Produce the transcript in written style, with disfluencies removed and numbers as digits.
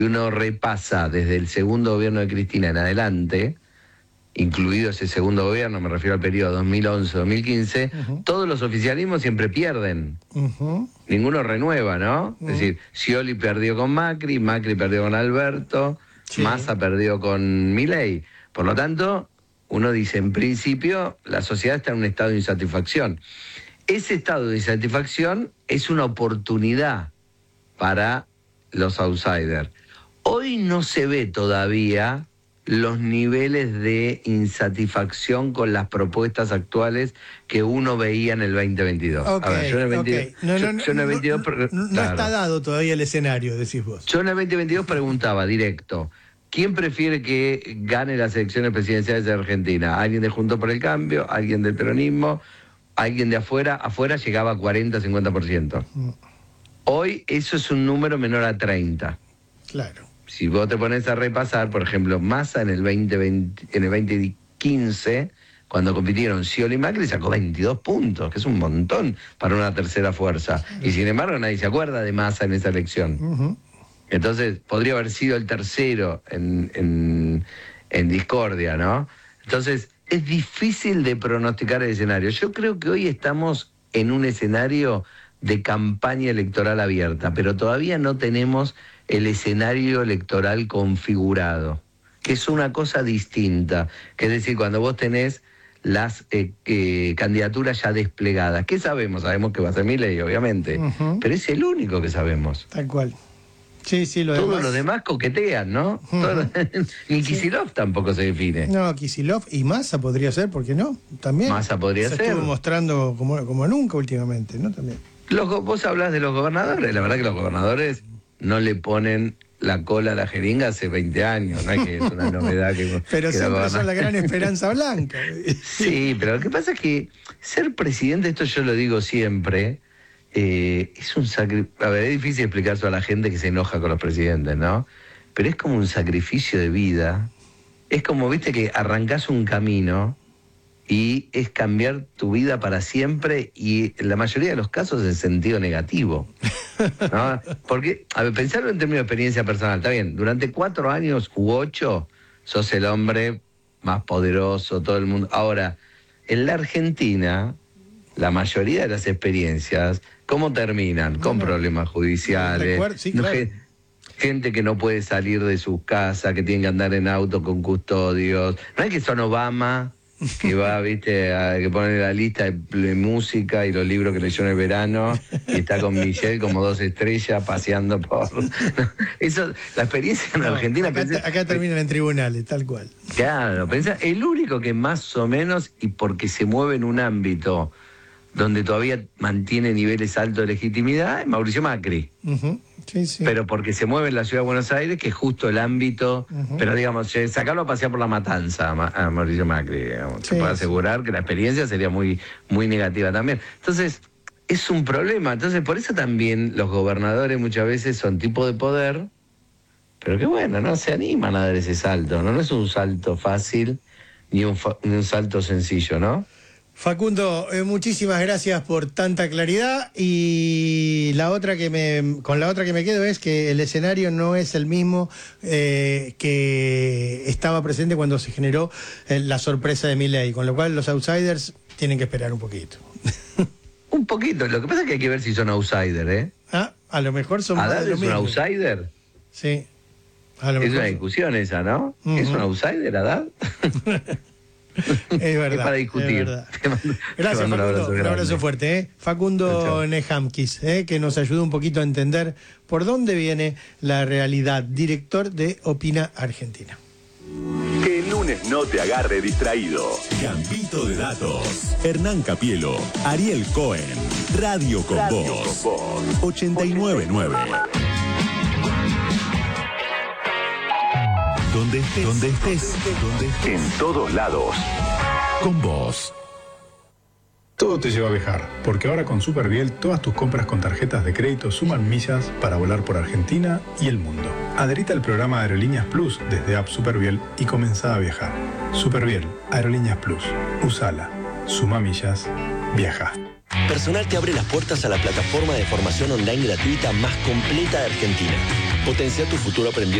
uno repasa desde el segundo gobierno de Cristina en adelante, incluido ese segundo gobierno, me refiero al periodo 2011-2015, todos los oficialismos siempre pierden. Ninguno renueva, ¿no? Es decir, Scioli perdió con Macri, Macri perdió con Alberto, Massa perdió con Milei. Por lo tanto, uno dice, en principio, la sociedad está en un estado de insatisfacción. Ese estado de insatisfacción es una oportunidad para los outsiders. Hoy no se ve todavía los niveles de insatisfacción con las propuestas actuales que uno veía en el 2022. A ver, yo en el 2022, no está dado todavía el escenario, decís vos. Yo en el 2022 preguntaba directo, ¿quién prefiere que gane las elecciones presidenciales de Argentina? ¿Alguien de Juntos por el Cambio? ¿Alguien del peronismo? ¿Alguien de afuera? Afuera llegaba a 40-50%. Hoy eso es un número menor a 30%. Claro. Si vos te pones a repasar, por ejemplo, Massa en el 2015, cuando compitieron Scioli y Macri, sacó 22 puntos, que es un montón para una tercera fuerza. Y sin embargo nadie se acuerda de Massa en esa elección. Entonces podría haber sido el tercero en discordia, ¿no? Entonces es difícil de pronosticar el escenario. Yo creo que hoy estamos en un escenario de campaña electoral abierta, pero todavía no tenemos el escenario electoral configurado, que es una cosa distinta, que es decir, cuando vos tenés las candidaturas ya desplegadas. ¿Qué sabemos? Sabemos que va a ser Milei, obviamente, pero es el único que sabemos. Tal cual. Sí, Todos los demás coquetean, ¿no? Ni Kicillof tampoco se define. No, Kicillof y Massa podría ser, ¿por qué no? También. Massa podría ser. Se estuvo mostrando como nunca últimamente, ¿no? También. Vos hablás de los gobernadores, la verdad que los gobernadores no le ponen la cola a la jeringa hace 20 años, no es que es una novedad que... Pero siempre son la gran esperanza blanca. Sí, pero lo que pasa es que ser presidente, esto yo lo digo siempre, es un sacrificio. A ver, es difícil explicarse a la gente que se enoja con los presidentes, ¿no? Pero es como un sacrificio de vida. Es como, viste, que arrancás un camino y es cambiar tu vida para siempre, y en la mayoría de los casos en sentido negativo, ¿no? Porque, a ver, pensarlo en términos de experiencia personal, está bien, durante 4 años u 8 sos el hombre más poderoso, todo el mundo. Ahora, en la Argentina, la mayoría de las experiencias, ¿cómo terminan? Con problemas judiciales, sí, claro. Gente que no puede salir de sus casas, que tiene que andar en auto con custodios. No es que son Obama, que va, viste, que pone la lista de música y los libros que leyó en el verano, y está con Michelle como 2 estrellas paseando por... Eso, la experiencia en Argentina... Acá terminan en tribunales, tal cual. Claro, pensá, el único que más o menos, y porque se mueve en un ámbito donde todavía mantiene niveles altos de legitimidad, es Mauricio Macri. Sí, sí. Pero porque se mueve en la ciudad de Buenos Aires, que es justo el ámbito, pero digamos, sacarlo a pasear por la Matanza a Mauricio Macri, digamos, se puede asegurar que la experiencia sería muy, muy negativa también. Entonces, es un problema. Entonces, por eso también los gobernadores muchas veces son tipo de poder, pero que bueno, no se animan a dar ese salto, ¿no? No es un salto fácil ni un salto sencillo, ¿no? Facundo, muchísimas gracias por tanta claridad, y con la otra que me quedo es que el escenario no es el mismo que estaba presente cuando se generó la sorpresa de Milei, con lo cual los outsiders tienen que esperar un poquito. Un poquito, lo que pasa es que hay que ver si son outsiders, ¿eh? A lo mejor son ¿Haddad es un outsider? Sí. A lo es mejor una discusión esa, ¿no? ¿Es un outsider, Haddad? Es verdad. Es para discutir. Gracias, Facundo. Un abrazo fuerte. Facundo Nehamkis, que nos ayudó un poquito a entender por dónde viene la realidad. Director de Opina Argentina. Que el lunes no te agarre distraído. Gambito de datos. Hernán Capielo, Ariel Cohen. Radio con Vos. 89.9. Donde estés. En todos lados. Con vos. Todo te lleva a viajar, porque ahora con Superviel todas tus compras con tarjetas de crédito suman millas para volar por Argentina y el mundo. Adherite al programa Aerolíneas Plus desde App Superviel y comenzá a viajar. Superviel, Aerolíneas Plus. Usala. Suma millas. Viaja. Personal te abre las puertas a la plataforma de formación online gratuita más completa de Argentina. Potencia tu futuro aprendiendo